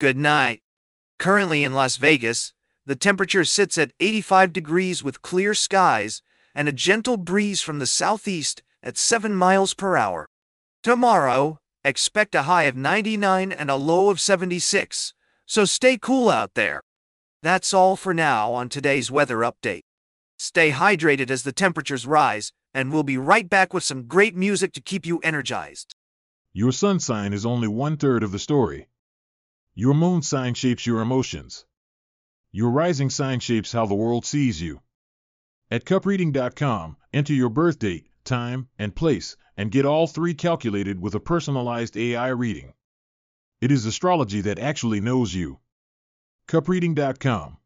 Good night. Currently in Las Vegas, the temperature sits at 85 degrees with clear skies and a gentle breeze from the southeast at 7 miles per hour. Tomorrow, expect a high of 99 and a low of 76, so stay cool out there. That's all for now on today's weather update. Stay hydrated as the temperatures rise, and we'll be right back with some great music to keep you energized. Your sun sign is only 1/3 of the story. Your moon sign shapes your emotions. Your rising sign shapes how the world sees you. At cupreading.com, enter your birth date, time, and place, and get all three calculated with a personalized AI reading. It is astrology that actually knows you. cupreading.com